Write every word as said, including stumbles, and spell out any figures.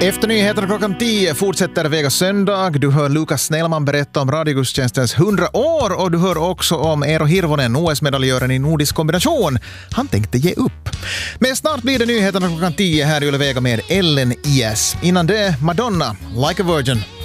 Efter nyheterna klockan tio fortsätter Vega söndag. Du hör Lukas Snellman berätta om radiogudstjänstens hundra år och du hör också om Eero Hirvonen, O S-medaljören i nordisk kombination. Han tänkte ge upp. Men snart blir det nyheterna klockan tio här i Yle Vega med Ellen I S. Innan det, Madonna, Like a Virgin.